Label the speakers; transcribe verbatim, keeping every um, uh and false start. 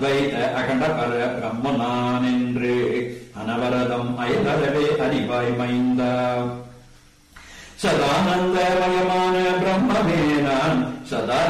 Speaker 1: வைத்த அகண்டபர பிரம்மனான் என்று அனவரதம் அயலறவே அறிவாய் மைந்த. சதானந்தமயமான பிரம்மமே நான் சதா